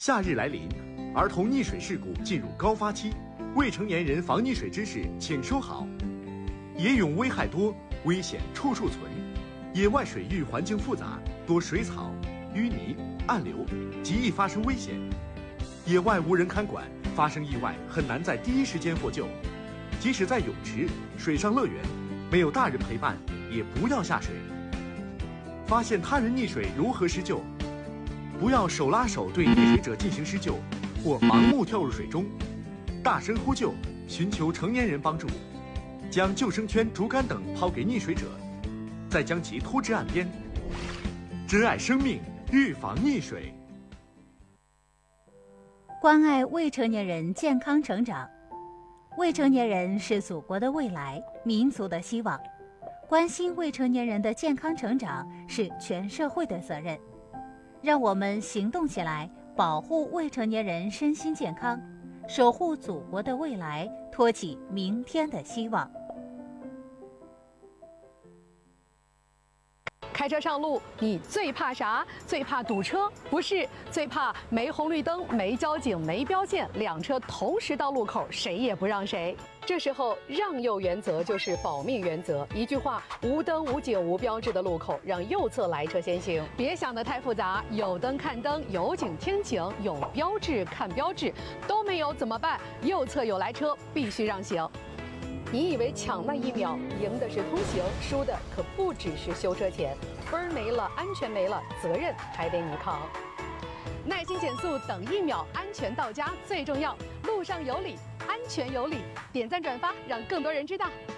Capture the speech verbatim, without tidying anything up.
夏日来临，儿童溺水事故进入高发期，未成年人防溺水知识请收好。野泳危害多，危险处处存。野外水域环境复杂，多水草、淤泥、暗流，极易发生危险。野外无人看管，发生意外很难在第一时间获救。即使在泳池、水上乐园，没有大人陪伴，也不要下水。发现他人溺水如何施救？不要手拉手对溺水者进行施救，或盲目跳入水中，大声呼救，寻求成年人帮助，将救生圈、竹竿等抛给溺水者，再将其拖至岸边。珍爱生命，预防溺水。 关爱未成年人健康成长。未成年人是祖国的未来，民族的希望。关心未成年人的健康成长是全社会的责任。让我们行动起来，保护未成年人身心健康，守护祖国的未来，托起明天的希望。 开车上路，你最怕啥？最怕堵车？不是，最怕没红绿灯、没交警、没标线，两车同时到路口，谁也不让谁。这时候，让右原则就是保命原则。一句话：无灯、无警、无标志的路口，让右侧来车先行。别想得太复杂，有灯看灯，有警听警，有标志看标志，都没有怎么办？右侧有来车，必须让行。你以为抢那一秒赢的是通行，输的可不只是修车钱，分儿没了，安全没了，责任还得你扛。耐心减速，等一秒，安全到家最重要。路上有理，安全有理，点赞转发，让更多人知道。